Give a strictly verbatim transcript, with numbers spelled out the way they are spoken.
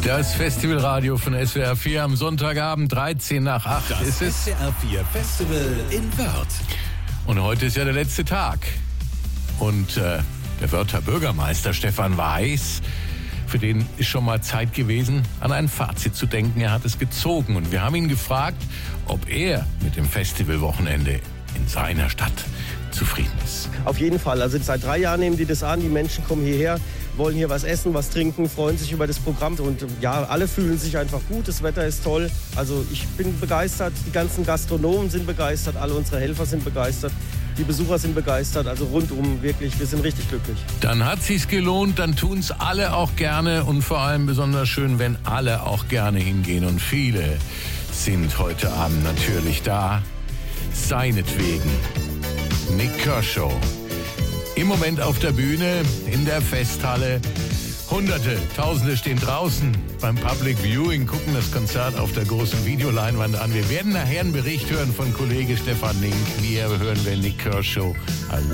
Das Festivalradio von S W R vier am Sonntagabend, dreizehn nach acht das ist es. S W R vier Festival in Wörth. Und heute ist ja der letzte Tag. Und äh, der Wörther Bürgermeister Stefan Weiß, für den ist schon mal Zeit gewesen, an ein Fazit zu denken. Er hat es gezogen. Und wir haben ihn gefragt, ob er mit dem Festivalwochenende in seiner Stadt zufrieden ist. Auf jeden Fall. Also seit drei Jahren nehmen die das an. Die Menschen kommen hierher, wollen hier was essen, was trinken, freuen sich über das Programm. Und ja, alle fühlen sich einfach gut. Das Wetter ist toll. Also ich bin begeistert. Die ganzen Gastronomen sind begeistert. Alle unsere Helfer sind begeistert. Die Besucher sind begeistert. Also rundum wirklich, wir sind richtig glücklich. Dann hat sich's gelohnt. Dann tun's alle auch gerne. Und vor allem besonders schön, wenn alle auch gerne hingehen. Und viele sind heute Abend natürlich da. Seinetwegen. Nik Kershaw. Im Moment auf der Bühne, in der Festhalle. Hunderte, Tausende stehen draußen beim Public Viewing, gucken das Konzert auf der großen Videoleinwand an. Wir werden nachher einen Bericht hören von Kollege Stefan Link. Wir hören wir Nik Kershaw. I